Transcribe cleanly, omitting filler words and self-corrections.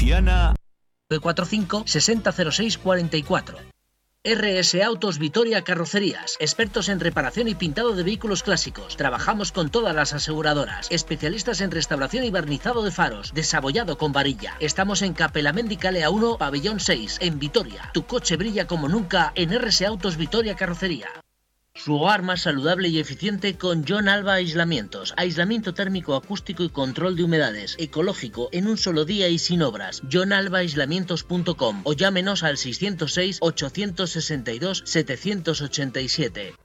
Valenciana. 945 6006 44. RS Autos Vitoria Carrocerías, expertos en reparación y pintado de vehículos clásicos. Trabajamos con todas las aseguradoras, especialistas en restauración y barnizado de faros, desabollado con varilla. Estamos en Capelamendi Calea 1, Pabellón 6, en Vitoria. Tu coche brilla como nunca en RS Autos Vitoria Carrocería. Su hogar más saludable y eficiente con John Alba Aislamientos. Aislamiento térmico, acústico y control de humedades. Ecológico, en un solo día y sin obras. JohnAlbaAislamientos.com o llámenos al 606 862 787.